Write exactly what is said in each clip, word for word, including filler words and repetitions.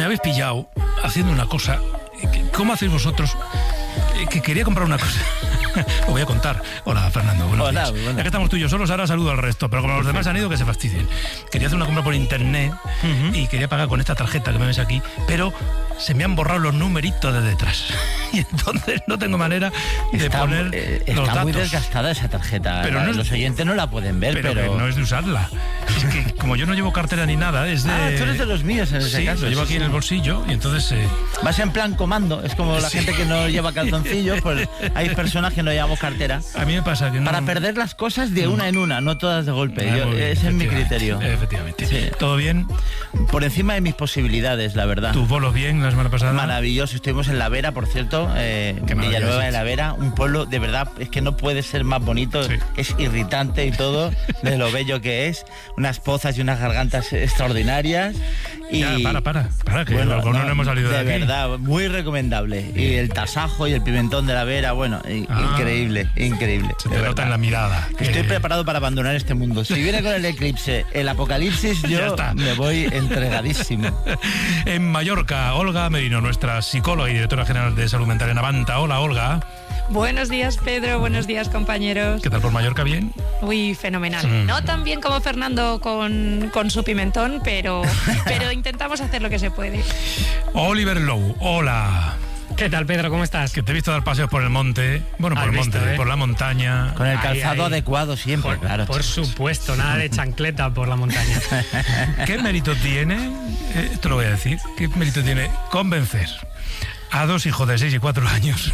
habéis pillado haciendo una cosa. ¿Cómo hacéis vosotros? Que quería comprar una cosa. Lo voy a contar. Hola, Fernando. Buenos Hola, días. buenas. Ya que estamos tú y yo solos, ahora saludo al resto. Pero como los demás han ido, que se fastidien. Quería hacer una compra por internet uh-huh. y quería pagar con esta tarjeta que me ves aquí, pero se me han borrado los numeritos de detrás. Y entonces no tengo manera de está, poner eh, los Está datos. muy desgastada esa tarjeta. Pero no es, los oyentes no la pueden ver, pero... pero... que no es de usarla. Es que como yo no llevo cartera ni nada, es de... Ah, tú eres de los míos en ese sí, caso. lo llevo sí, aquí sí. en el bolsillo y entonces... Eh... Vas en plan comando. Es como la sí. gente que no lleva calzoncillos, pues hay personas que no llevamos cartera. A mí me pasa que no... Para perder las cosas de una en una, no todas de golpe. Ah, Yo, bien, ese es mi criterio. Efectivamente. Sí. ¿Todo bien? Por encima de mis posibilidades, la verdad. ¿Tus bolos bien la semana pasada? Maravilloso. Estuvimos en La Vera, por cierto, eh, Villanueva de la Vera, un pueblo de verdad es que no puede ser más bonito, sí. Es irritante y todo de lo bello que es, unas pozas y unas gargantas extraordinarias. Y ya, para, para, para, que bueno, no, no, no hemos salido de, de aquí. De verdad, muy recomendable. Y el tasajo y el pimentón de La Vera, bueno, ah, increíble, increíble. Se te nota en la mirada. Estoy eh... preparado para abandonar este mundo. Si viene con el eclipse, el apocalipsis, yo me voy entregadísimo. En Mallorca, Olga Merino, nuestra psicóloga y directora general de Salud Mental en Avanta. Hola, Olga. Buenos días, Pedro. Buenos días, compañeros. ¿Qué tal por Mallorca? ¿Bien? Uy, fenomenal. Mm. No tan bien como Fernando con, con su pimentón, pero, pero intentamos hacer lo que se puede. Oliver Lowe, hola. ¿Qué tal, Pedro? ¿Cómo estás? Que te he visto dar paseos por el monte. Bueno, por el visto, monte, ¿eh? por la montaña. Con el calzado ahí, ahí. adecuado siempre, por, claro. Por supuesto, nada de chancleta por la montaña. ¿Qué mérito tiene, eh, te lo voy a decir, qué mérito tiene convencer a dos hijos de seis y cuatro años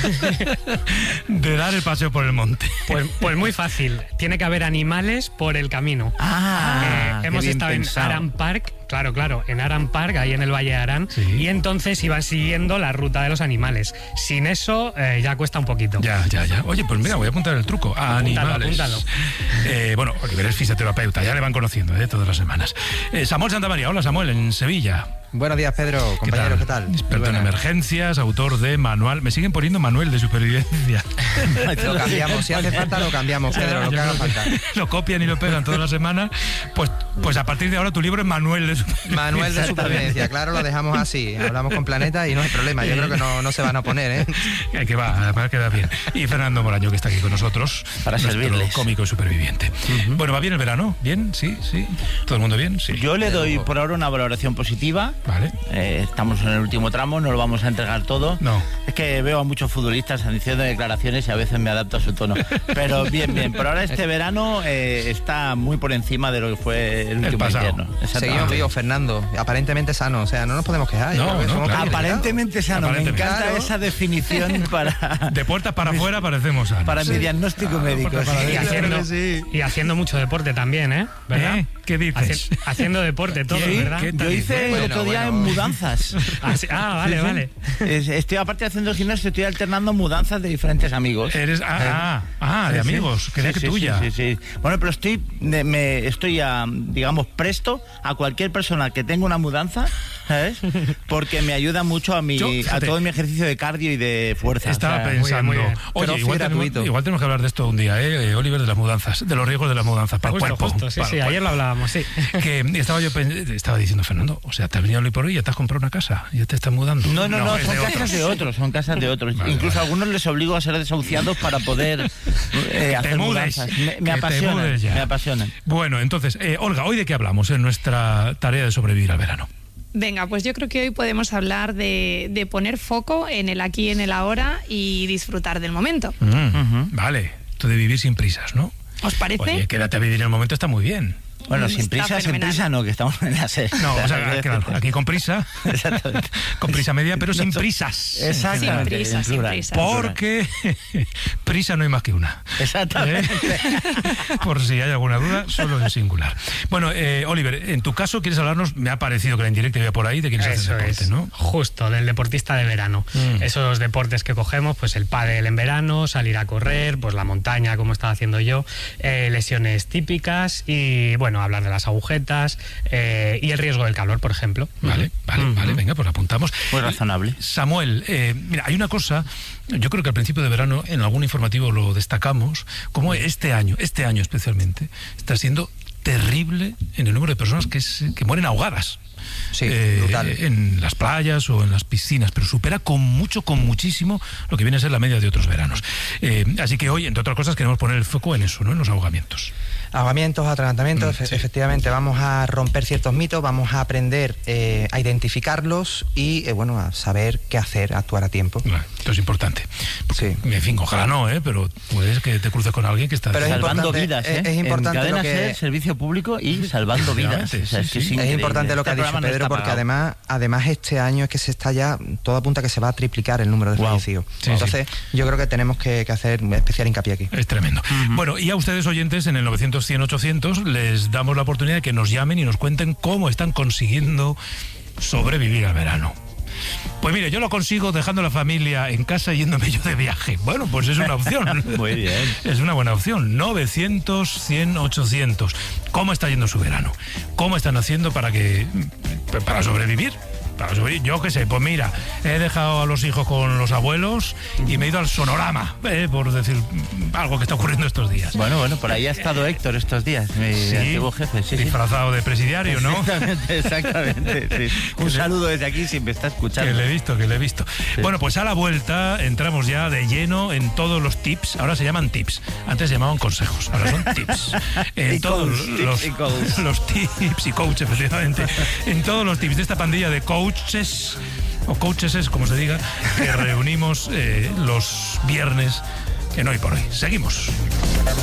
de dar el paseo por el monte? Pues, pues muy fácil. Tiene que haber animales por el camino. Ah, eh, hemos qué bien estado pensado. en Aran Park. Claro, claro, en Aran Park, ahí en el Valle de Arán, sí. Y entonces iban siguiendo la ruta de los animales. Sin eso eh, ya cuesta un poquito. Ya, ya, ya. Oye, pues mira, voy a apuntar el truco. A Apúntalo, animales. apúntalo. Eh, bueno, Oliver es fisioterapeuta, ya le van conociendo eh, todas las semanas. Eh, Samuel Santamaría, hola Samuel, en Sevilla. Buenos días, Pedro, compañeros, ¿qué tal? Experto en emergencias, autor de manual. Me siguen poniendo manual de supervivencia. Lo cambiamos, si hace falta lo cambiamos, Pedro, lo que haga falta. Lo copian y lo pegan toda la semana. Pues, pues a partir de ahora tu libro es Manuel de supervivencia. Manuel de supervivencia, claro, lo dejamos así. Hablamos con Planeta y no hay problema. Yo creo que no, no se van a oponer, ¿eh? Que va, además queda bien. Y Fernando Moraño, que está aquí con nosotros. Para servirles. Cómico y superviviente. Uh-huh. Bueno, ¿va bien el verano? ¿Bien? ¿Sí? ¿Sí? ¿Todo el mundo bien? Sí. Yo le doy por ahora una valoración positiva. Vale. Eh, estamos en el último tramo, no lo vamos a entregar todo. No. Es que veo a muchos futbolistas haciendo declaraciones y a veces me adapto a su tono. Pero bien, bien. Por ahora este verano eh, está muy por encima de lo que fue el último el pasado. invierno. Seguimos vivos, Fernando. Aparentemente sano. O sea, no nos podemos quejar. No, no, claro. Aparentemente sano. Aparentemente. Me encanta Claro. esa definición para... De puertas para afuera parecemos sanos. Para mi diagnóstico Ah, médico. puertas para Sí. Y adentro. haciendo, sí. y haciendo mucho deporte también, ¿eh? ¿Verdad? ¿Eh? ¿Qué dices? Haci- haciendo deporte todo, ¿Qué? ¿verdad? ¿Qué? Yo hice el Bueno, otro día bueno. en mudanzas. Ah, sí. Ah, vale, Sí, sí. vale. Es- Estoy aparte haciendo gimnasio, estoy alternando mudanzas de diferentes amigos. Eres, ah, ah, ah, de Sí, sí. amigos, creía Sí, que sí, tuya. Sí, sí, sí. Bueno, pero estoy, me, me- estoy a, digamos, presto a cualquier persona que tenga una mudanza, ¿sabes? Porque me ayuda mucho a mi, Yo, a fíjate, todo mi ejercicio de cardio y de fuerza. Estaba O sea, pensando, muy bien, muy bien. oye, Crossfit igual tenemos, gratuito. igual tenemos que hablar de esto un día, ¿eh? Eh, Oliver, de las mudanzas, de los riesgos de las mudanzas para Justo, el cuerpo. justo, sí, para sí, el ayer cuerpo. lo hablábamos, sí. Que estaba yo pen- estaba diciendo, Fernando, o sea, te has venido hoy por hoy y ya te has comprado una casa, ya te estás mudando. No, no, no, es son de casas otros. de otros, son casas de otros. Vale, Incluso vale. a algunos les obligo a ser desahuciados para poder eh, te hacer mudes, mudanzas. Me, que me te apasionan, mudes ya. me apasionan. Bueno, entonces, eh, Olga, ¿hoy de qué hablamos en nuestra tarea de sobrevivir al verano? Venga, pues yo creo que hoy podemos hablar de, de poner foco en el aquí y en el ahora y disfrutar del momento. Mm, Ujú. Vale, esto de vivir sin prisas, ¿no? ¿Os parece? Oye, quédate a vivir en el momento, está muy bien. Bueno, Está sin prisa, sin fenomenal. prisa no, que estamos en la serie. No, o sea, claro, aquí con prisa, Exactamente. con prisa media, pero sin prisas. Exactamente. Sin prisa, en sin plural. prisa. Porque prisa no hay más que una. Exactamente. ¿Eh? Por si hay alguna duda, solo en singular. Bueno, eh, Oliver, en tu caso, ¿quieres hablarnos? Me ha parecido que la indirecta iba por ahí, de quienes hacen Eso deporte, es, ¿no? justo, del deportista de verano. Mm. Esos deportes que cogemos, pues el pádel en verano, salir a correr, pues la montaña, como estaba haciendo yo, eh, lesiones típicas y, bueno, hablar de las agujetas eh, y el riesgo del calor, por ejemplo. Vale, vale, Ujú. vale, venga, pues apuntamos. Muy razonable. Samuel, eh, mira, hay una cosa, yo creo que al principio de verano, en algún informativo lo destacamos, como este año, este año especialmente, está siendo terrible en el número de personas que, se, que mueren ahogadas. sí, eh, brutal. en las playas o en las piscinas, pero supera con mucho, con muchísimo lo que viene a ser la media de otros veranos. Eh, así que hoy, entre otras cosas, queremos poner el foco en eso, ¿no? En los ahogamientos. Ahogamientos, atragantamientos, Mm, efe- sí. efectivamente, vamos a romper ciertos mitos, vamos a aprender eh, a identificarlos y, eh, bueno, a saber qué hacer, a actuar a tiempo. Bueno, esto es importante. Porque, Sí. en fin, ojalá no, ¿eh? Pero puedes que te cruces con alguien que está... Pero es Salvando importante- vidas, es- ¿eh? es importante en cadena lo que- SER, servicio público y salvando vidas. Efectivamente, O sea, es sí, que sí. es Es increíble. importante lo que Este ha dicho programa no Pedro, está porque pagado. además, además este año es que se está ya, todo apunta a que se va a triplicar el número de Wow. fallecidos. Sí, Entonces, yo creo que tenemos que, que hacer un especial hincapié aquí. Es tremendo. Bueno, y a ustedes oyentes en el novecientos cien ochocientos les damos la oportunidad de que nos llamen y nos cuenten cómo están consiguiendo sobrevivir al verano. Pues mire, yo lo consigo dejando la familia en casa y yéndome yo de viaje. Bueno, pues es una opción. Muy bien. Es una buena opción. novecientos cien ochocientos. ¿Cómo está yendo su verano? ¿Cómo están haciendo para que para sobrevivir? Para sobrevivir. Yo qué sé, pues mira, he dejado a los hijos con los abuelos y me he ido al Sonorama, eh, por decir algo que está ocurriendo estos días. Bueno, bueno, por ahí ha estado Héctor estos días, mi Sí, antiguo jefe. Sí, sí. disfrazado de presidiario, ¿no? Exactamente, exactamente. Sí. Un saludo desde aquí si me está escuchando. Que le he visto, que le he visto. Sí. Bueno, pues a la vuelta entramos ya de lleno en todos los tips. Ahora se llaman tips. Antes se llamaban consejos. Ahora son tips. En Y todos coach, tips los, y coach. los tips y coach, efectivamente. En todos los tips de esta pandilla de coaches o coaches, como se diga, que reunimos eh, los viernes en Hoy por Hoy. Seguimos.